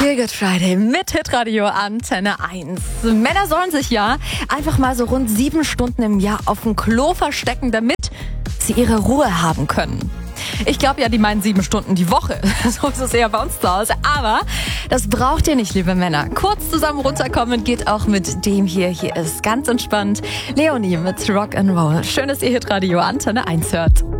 Feel Good Friday mit Hitradio Antenne 1. Männer sollen sich ja einfach mal so rund 7 Stunden im Jahr auf dem Klo verstecken, damit sie ihre Ruhe haben können. Ich glaube ja, die meinen 7 Stunden die Woche. So ist es eher bei uns zu Hause. Aber das braucht ihr nicht, liebe Männer. Kurz zusammen runterkommen geht auch mit dem hier. Hier ist ganz entspannt Leonie mit Rock'n'Roll. Schön, dass ihr Hitradio Antenne 1 hört.